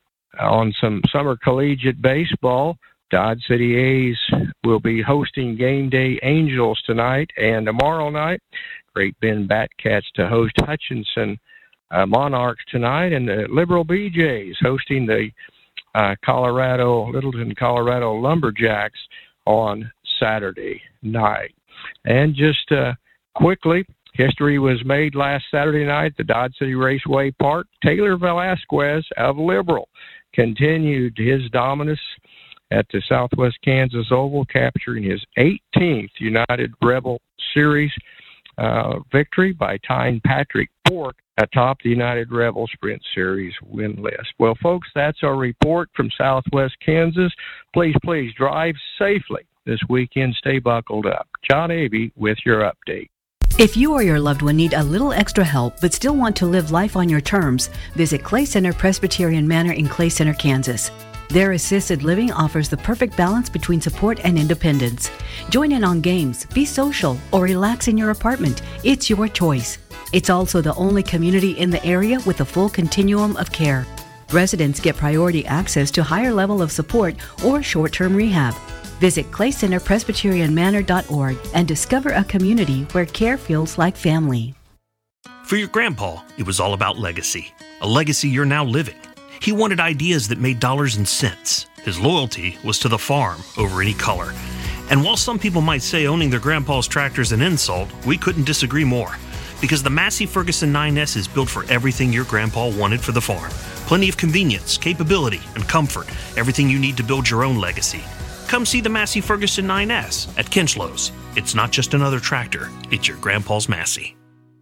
on some summer collegiate baseball, Dodge City A's will be hosting Game Day Angels tonight and tomorrow night. Great Bend Batcats to host Hutchinson Monarchs tonight, and the Liberal BJs hosting the Littleton, Colorado Lumberjacks on Saturday night. And just quickly, history was made last Saturday night at the Dodge City Raceway Park. Taylor Velasquez of Liberal continued his dominance at the Southwest Kansas Oval, capturing his 18th United Rebel Series victory by tying Patrick Bork atop the United Rebel Sprint Series win list. Well, folks, that's our report from Southwest Kansas. Please drive safely this weekend. Stay buckled up. John Avey with your update. If you or your loved one need a little extra help but still want to live life on your terms, visit Clay Center Presbyterian Manor in Clay Center, Kansas. Their assisted living offers the perfect balance between support and independence. Join in on games, be social, or relax in your apartment. It's your choice. It's also the only community in the area with a full continuum of care. Residents get priority access to higher level of support or short-term rehab. Visit claycenterpresbyterianmanor.org and discover a community where care feels like family. For your grandpa, it was all about legacy. A legacy you're now living. He wanted ideas that made dollars and cents. His loyalty was to the farm over any color. And while some people might say owning their grandpa's tractor is an insult, we couldn't disagree more. Because the Massey Ferguson 9S is built for everything your grandpa wanted for the farm. Plenty of convenience, capability, and comfort. Everything you need to build your own legacy. Come see the Massey Ferguson 9S at Kinchlow's. It's not just another tractor, it's your grandpa's Massey.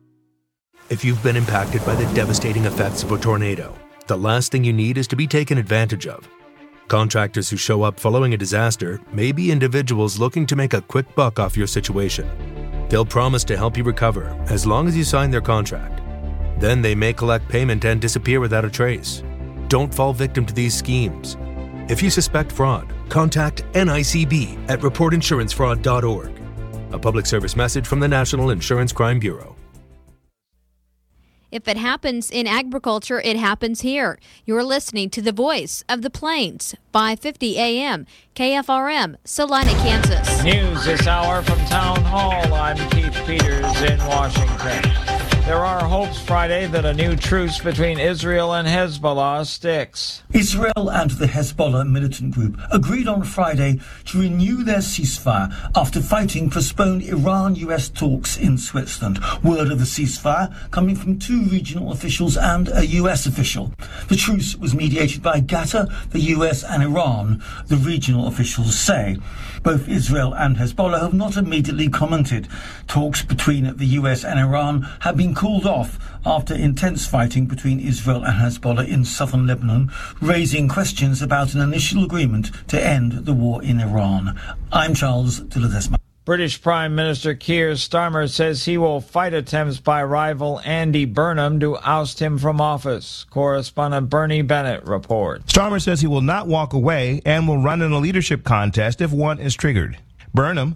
If you've been impacted by the devastating effects of a tornado, the last thing you need is to be taken advantage of. Contractors who show up following a disaster may be individuals looking to make a quick buck off your situation. They'll promise to help you recover as long as you sign their contract. Then they may collect payment and disappear without a trace. Don't fall victim to these schemes. If you suspect fraud, contact NICB at reportinsurancefraud.org. A public service message from the National Insurance Crime Bureau. If it happens in agriculture, it happens here. You're listening to the Voice of the Plains, 550 AM, KFRM, Salina, Kansas. News this hour from Town Hall. I'm Keith Peters in Washington. There are hopes Friday that a new truce between Israel and Hezbollah sticks. Israel and the Hezbollah militant group agreed on Friday to renew their ceasefire after fighting postponed Iran-US talks in Switzerland. Word of the ceasefire coming from 2 regional officials and a US official. The truce was mediated by Qatar, the US and Iran, the regional officials say. Both Israel and Hezbollah have not immediately commented. Talks between the US and Iran have been called off after intense fighting between Israel and Hezbollah in southern Lebanon, raising questions about an initial agreement to end the war in Iran. I'm Charles de Ledesma. British Prime Minister Keir Starmer says he will fight attempts by rival Andy Burnham to oust him from office. Correspondent Bernie Bennett reports. Starmer says he will not walk away and will run in a leadership contest if one is triggered. Burnham,